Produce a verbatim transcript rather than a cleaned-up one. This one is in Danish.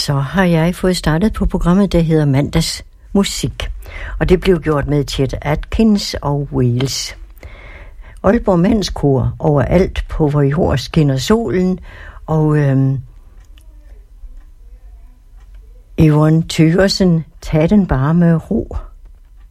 så har jeg fået startet på programmet, der hedder Mandags Musik. Og det blev gjort med Chet Atkins og Wales. Aalborg Mandskor overalt på hvor i hår skinner solen, og øhm, Yvonne Thøgersen, tag den bare med ro.